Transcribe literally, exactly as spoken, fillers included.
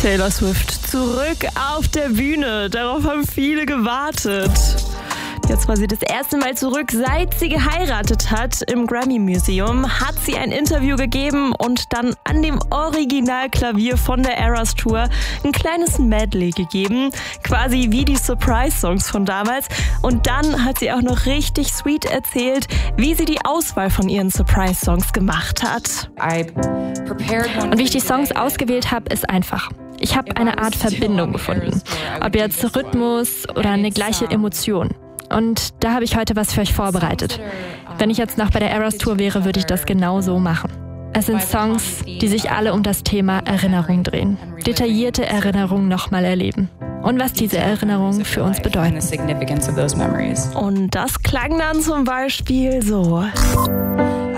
Taylor Swift zurück auf der Bühne. Darauf haben viele gewartet. Jetzt war sie das erste Mal zurück, seit sie geheiratet hat. Im Grammy Museum hat sie ein Interview gegeben und dann an dem Originalklavier von der Eras Tour ein kleines Medley gegeben. Quasi wie die Surprise-Songs von damals. Und dann hat sie auch noch richtig sweet erzählt, wie sie die Auswahl von ihren Surprise-Songs gemacht hat. Und wie ich die Songs ausgewählt habe, ist einfach. Ich habe eine Art Verbindung gefunden. Ob jetzt Rhythmus oder eine gleiche Emotion. Und da habe ich heute was für euch vorbereitet. Wenn ich jetzt noch bei der Eras Tour wäre, würde ich das genau so machen. Es sind Songs, die sich alle um das Thema Erinnerung drehen. Detaillierte Erinnerungen nochmal erleben. Und was diese Erinnerungen für uns bedeuten. Und das klang dann zum Beispiel so.